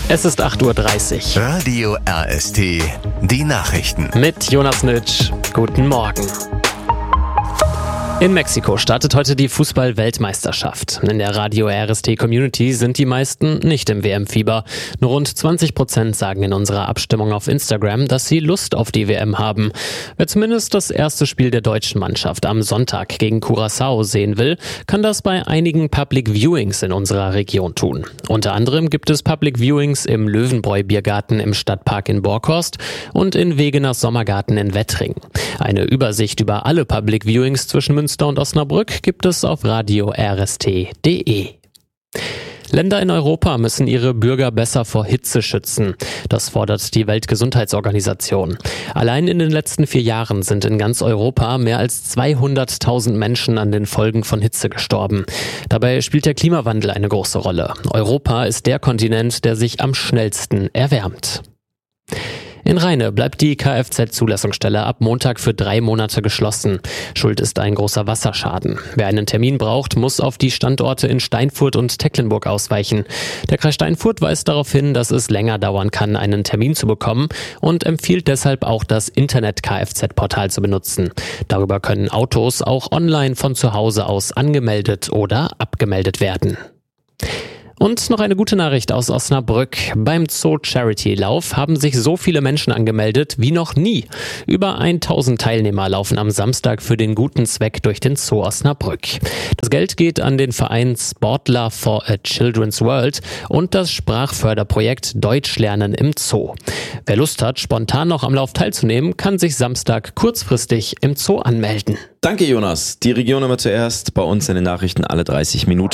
Es ist 8:30 Uhr. Radio RST, die Nachrichten. Mit Jonas Nitsch. Guten Morgen. In Mexiko startet heute die Fußball-Weltmeisterschaft. In der Radio RST-Community sind die meisten nicht im WM-Fieber. Nur rund 20% sagen in unserer Abstimmung auf Instagram, dass sie Lust auf die WM haben. Wer zumindest das erste Spiel der deutschen Mannschaft am Sonntag gegen Curaçao sehen will, kann das bei einigen Public Viewings in unserer Region tun. Unter anderem gibt es Public Viewings im Löwenbräu-Biergarten im Stadtpark in Borkhorst und in Wegeners Sommergarten in Wettring. Eine Übersicht über alle Public Viewings zwischen Münster und Osnabrück gibt es auf radio-rst.de. Länder in Europa müssen ihre Bürger besser vor Hitze schützen. Das fordert die Weltgesundheitsorganisation. Allein in den letzten 4 Jahren sind in ganz Europa mehr als 200.000 Menschen an den Folgen von Hitze gestorben. Dabei spielt der Klimawandel eine große Rolle. Europa ist der Kontinent, der sich am schnellsten erwärmt. In Rheine bleibt die Kfz-Zulassungsstelle ab Montag für 3 Monate geschlossen. Schuld ist ein großer Wasserschaden. Wer einen Termin braucht, muss auf die Standorte in Steinfurt und Tecklenburg ausweichen. Der Kreis Steinfurt weist darauf hin, dass es länger dauern kann, einen Termin zu bekommen und empfiehlt deshalb auch das Internet-Kfz-Portal zu benutzen. Darüber können Autos auch online von zu Hause aus angemeldet oder abgemeldet werden. Und noch eine gute Nachricht aus Osnabrück. Beim Zoo-Charity-Lauf haben sich so viele Menschen angemeldet wie noch nie. Über 1000 Teilnehmer laufen am Samstag für den guten Zweck durch den Zoo Osnabrück. Das Geld geht an den Verein Sportler for a Children's World und das Sprachförderprojekt Deutsch lernen im Zoo. Wer Lust hat, spontan noch am Lauf teilzunehmen, kann sich Samstag kurzfristig im Zoo anmelden. Danke, Jonas. Die Region immer zuerst, bei uns in den Nachrichten alle 30 Minuten.